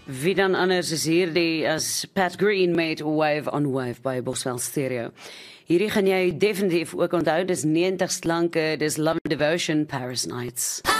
Wie dan anders is hierdie as Pat Green met Wave on Wave by Boswell Stereo. Hierdie gaan jy definitief ook onthou, dis 90 slanke, dis Love and Devotion, Paris Nights.